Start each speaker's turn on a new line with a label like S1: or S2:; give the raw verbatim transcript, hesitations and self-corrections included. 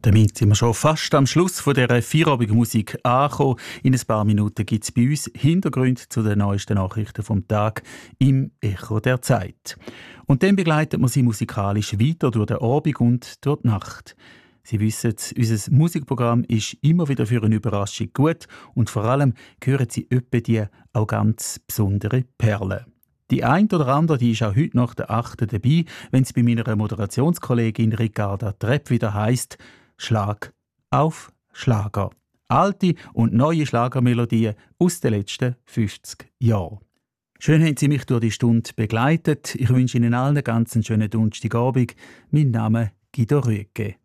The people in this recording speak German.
S1: Damit sind wir schon fast am Schluss von dieser Feierabendmusik angekommen. In ein paar Minuten gibt es bei uns Hintergründe zu den neuesten Nachrichten vom Tag im Echo der Zeit. Und dann begleitet man sie musikalisch weiter durch den Abend und durch die Nacht. Sie wissen, unser Musikprogramm ist immer wieder für eine Überraschung gut und vor allem hören Sie öppe die auch ganz besondere Perlen. Die ein oder andere die ist auch heute nach der achten dabei, wenn es bei meiner Moderationskollegin Ricarda Trepp wieder heisst «Schlag auf Schlager». Alte und neue Schlagermelodien aus den letzten fünfzig Jahren. Schön haben Sie mich durch die Stunde begleitet. Ich wünsche Ihnen allen einen ganz schönen Donnerstagabend. Mein Name ist Guido Rüegge.